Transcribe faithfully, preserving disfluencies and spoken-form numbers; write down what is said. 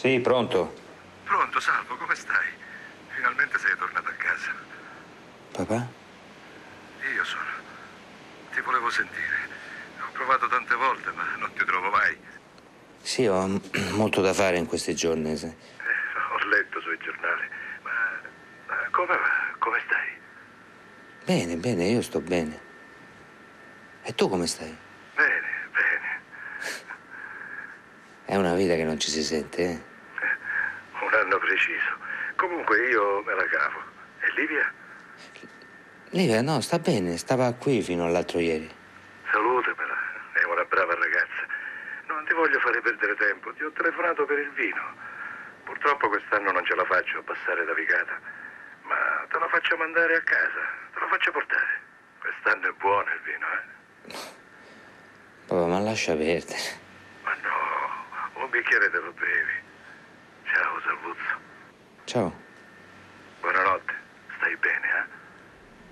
Sì, pronto. Pronto, Salvo, come stai? Finalmente sei tornato a casa. Papà? Io sono. Ti volevo sentire. Ho provato tante volte, ma non ti trovo mai. Sì, ho m- molto da fare in questi giorni. Sì. Eh, ho letto sui giornali. Ma, ma come va? Come stai? Bene, bene, io sto bene. E tu come stai? Bene, bene. È una vita che non ci si sente, eh? Un anno preciso. Comunque io me la cavo. E Livia? Livia, no, sta bene, stava qui fino all'altro ieri. Salutamela. È una brava ragazza. Non ti voglio fare perdere tempo. Ti ho telefonato per il vino. Purtroppo quest'anno non ce la faccio a passare da Vicata. Ma te lo faccio mandare a casa. Te lo faccio portare. Quest'anno è buono il vino, eh? Papà, ma lascia perdere. Ma no, un bicchiere te lo bevi. Ciao, Salvuzzo. Ciao.